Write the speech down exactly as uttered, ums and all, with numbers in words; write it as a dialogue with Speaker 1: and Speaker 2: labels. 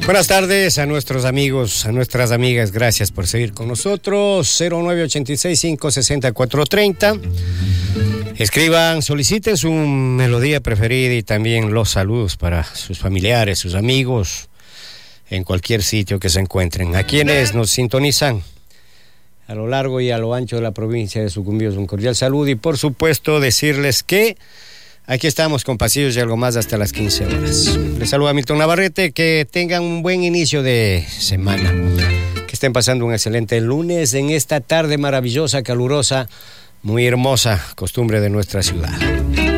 Speaker 1: Buenas tardes a nuestros amigos, a nuestras amigas. Gracias por seguir con nosotros. cero nueve ocho seis cinco seis cuatro tres cero. Escriban, soliciten su melodía preferida y también los saludos para sus familiares, sus amigos, en cualquier sitio que se encuentren. A quienes nos sintonizan a lo largo y a lo ancho de la provincia de Sucumbíos, un cordial saludo y por supuesto decirles que aquí estamos con Pasillos y algo más hasta las quince horas. Les saluda Milton Navarrete, que tengan un buen inicio de semana, que estén pasando un excelente lunes en esta tarde maravillosa, calurosa, muy hermosa costumbre de nuestra ciudad.